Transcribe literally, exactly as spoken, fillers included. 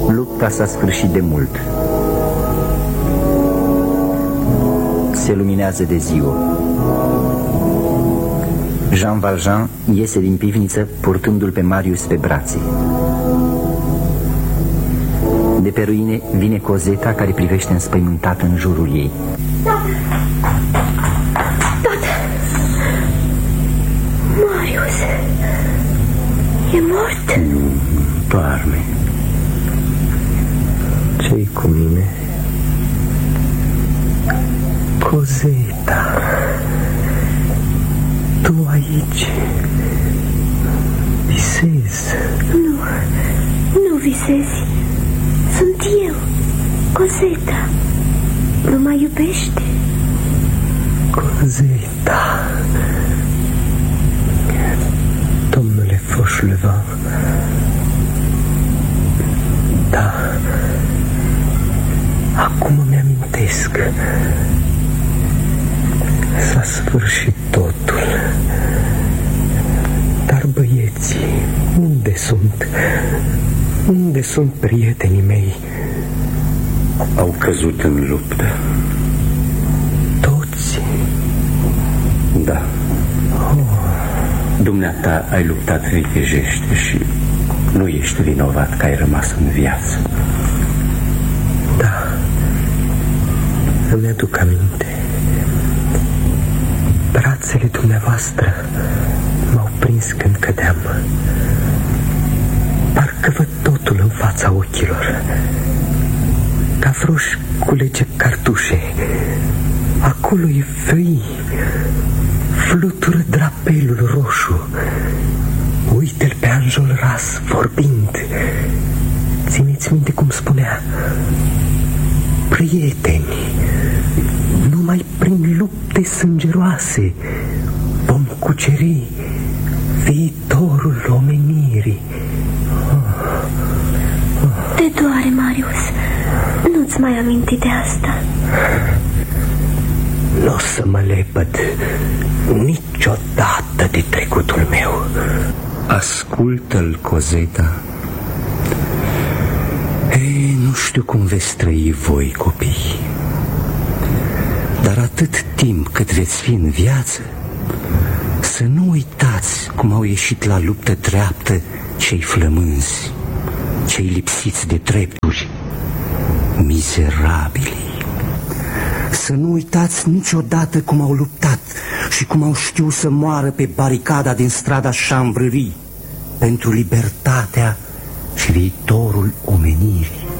Lupta s-a sfârșit de mult. Se luminează de ziua. Jean Valjean iese din pivniță purtându-l pe Marius pe brațe. De pe ruine vine Coseta, care privește înspăimântată în jurul ei. Tată! Tată! Marius e mort? Nu, doarme. Ce-i cu mine? Coseta, tu aici visezi? Nu, nu visezi. Sunt eu, Coseta. Nu mai iubește? Coseta. Domnule Fauchelevent. Da. Acum îmi amintesc. S-a sfârșit totul. Dar băieții, unde sunt? Unde sunt prietenii mei? Au căzut în luptă. Toți? Da. Oh. Dumneata ai luptat ripejește și nu ești vinovat că ai rămas în viață. Da. Îmi aduc aminte. Brațele dumneavoastră m-au prins când cădeam. Parcă văd totul în fața ochilor. Gavroș culege cartușe. Acolo e făi. Flutură drapelul roșu. Uite-l pe Enjolras vorbind. Țineți minte cum spunea: prieteni, numai prin lupte sângeroase vom cuceri viitorul omenirii. Te doare, Marius. Nu-ți mai aminti de asta? Nu o să mă lepăd niciodată de trecutul meu. Ascultă-l, Coseta. Ei, nu știu cum veți trăi voi, copii, dar atât timp cât veți fi în viață, să nu uitați cum au ieșit la luptă dreaptă cei flămânzi, cei lipsiți de drepturi, mizerabili. Să nu uitați niciodată cum au luptat și cum au știut să moară pe baricada din strada Chanvrerie pentru libertatea și viitorul omenirii.